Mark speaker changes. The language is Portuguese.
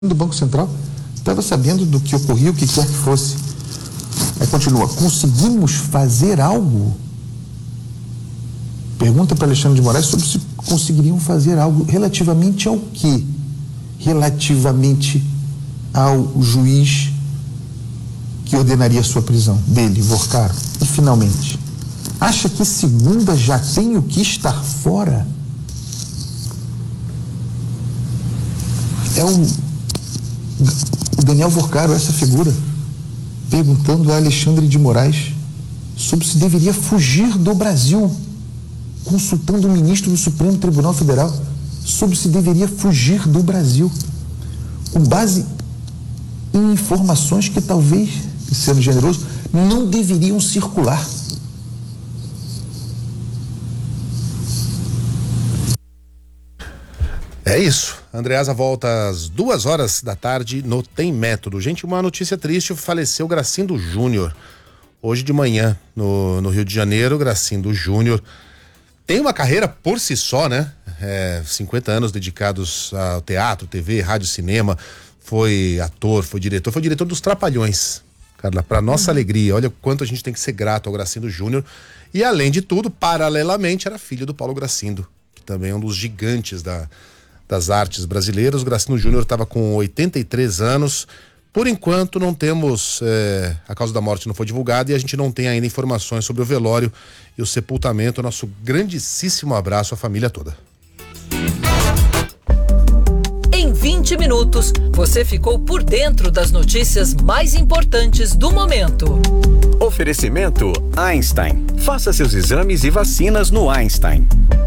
Speaker 1: do Banco Central estava sabendo do que ocorria, o que quer que fosse. Aí continua, conseguimos fazer algo? Pergunta para Alexandre de Moraes sobre se conseguiriam fazer algo relativamente ao quê? Relativamente ao juiz que ordenaria a sua prisão, dele, Vorcaro. E finalmente, acha que segunda já tem o que estar fora? O Daniel Vorcaro, essa figura, perguntando a Alexandre de Moraes sobre se deveria fugir do Brasil, consultando o ministro do Supremo Tribunal Federal sobre se deveria fugir do Brasil, com base em informações que talvez, sendo generoso, não deveriam circular.
Speaker 2: É isso. Andreasa volta às 14h no Tem Método. Gente, uma notícia triste: faleceu Gracindo Júnior. Hoje de manhã, no Rio de Janeiro, Gracindo Júnior tem uma carreira por si só, né? 50 anos dedicados ao teatro, TV, rádio, cinema. Foi ator, foi diretor dos Trapalhões. Carla, para nossa alegria, olha o quanto a gente tem que ser grato ao Gracindo Júnior. E além de tudo, paralelamente, era filho do Paulo Gracindo, que também é um dos gigantes das artes brasileiras. O Gracindo Júnior estava com 83 anos. Por enquanto não temos, a causa da morte não foi divulgada e a gente não tem ainda informações sobre o velório e o sepultamento. Nosso grandíssimo abraço à família toda.
Speaker 3: Em 20 minutos, você ficou por dentro das notícias mais importantes do momento.
Speaker 4: Oferecimento Einstein. Faça seus exames e vacinas no Einstein.